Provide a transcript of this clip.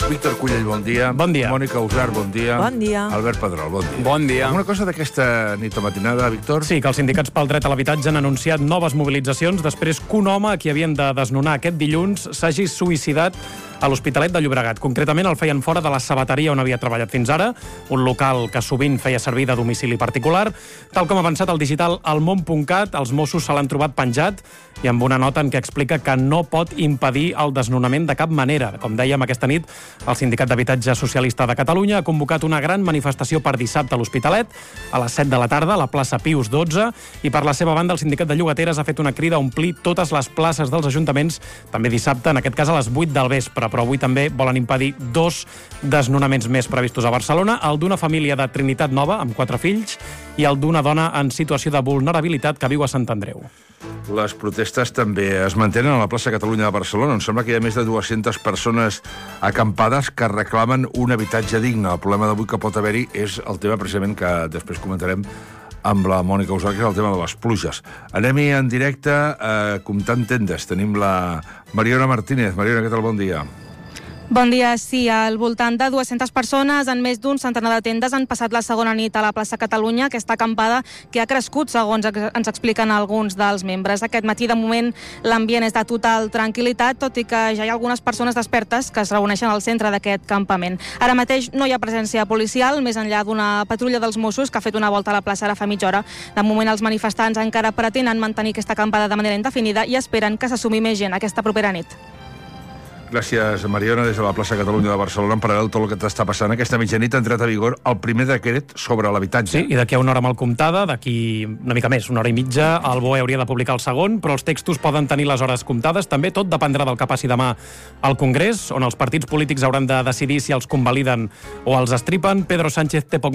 Víctor Cullell, bon dia. Bon dia. Mònica Usar, bon dia. Bon dia. Albert Pedrol, bon dia. Bon dia. Alguna cosa d'aquesta nit o matinada, Víctor? Sí, que els sindicats pel dret a l'habitatge han anunciat noves mobilitzacions després que un home a qui havien de desnonar aquest dilluns s'hagi suïcidat a l'Hospitalet de Llobregat. Concretament el feien fora de la sabateria on havia treballat fins ara, un local que sovint feia servir de domicili particular. Tal com ha avançat el digital almond.cat, els Mossos se l'han trobat penjat i amb una nota en què explica que no pot impedir el desnonament de cap manera. Com dèiem, aquesta nit el Sindicat d'Habitatge Socialista de Catalunya ha convocat una gran manifestació per dissabte a l'Hospitalet, a les 7 de la tarda, a la plaça Pius XII, i per la seva banda el Sindicat de Llogateres ha fet una crida a omplir totes les places dels ajuntaments, també dissabte, en aquest cas a les 8 del vespre, però avui també volen impedir 2 desnonaments més previstos a Barcelona, el d'una família de Trinitat Nova, amb 4 fills, i el d'una dona en situació de vulnerabilitat que viu a Sant Andreu. Les protestes també es mantenen a la plaça Catalunya de Barcelona, on sembla que hi ha més de 200 persones acampades que reclamen un habitatge digne. El problema d'avui que pot haver-hi és el tema precisament que després comentarem amb la Mònica Usar, que és el tema de les pluges. Anem-hi en directe comptant tendes. Tenim la Mariona Martínez. Mariona, què tal? Bon dia. Bon dia. Sí, al voltant de 200 persones en més d'un centenar de tendes han passat la segona nit a la plaça Catalunya, aquesta acampada que ha crescut, segons ens expliquen alguns dels membres. Aquest matí, de moment, l'ambient és de total tranquil·litat, tot i que ja hi ha algunes persones despertes que es reuneixen al centre d'aquest campament. Ara mateix no hi ha presència policial, més enllà d'una patrulla dels Mossos que ha fet una volta a la plaça ara fa mitja hora. De moment, els manifestants encara pretenen mantenir aquesta acampada de manera indefinida i esperen que s'assumi més gent aquesta propera nit. Gràcies, Mariona, des de la plaça Catalunya de Barcelona. En paral·lel tot el que t'està passant. Aquesta mitjanit ha entrat a vigor el primer decret sobre l'habitatge. Sí, i d'aquí a una hora mal comptada, d'aquí una mica més, una hora i mitja, el BOE hauria de publicar el segon, però els textos poden tenir les hores comptades. També tot dependrà del que passi demà al Congrés, on els partits polítics hauran de decidir si els convaliden o els estripen. Pedro Sánchez té poc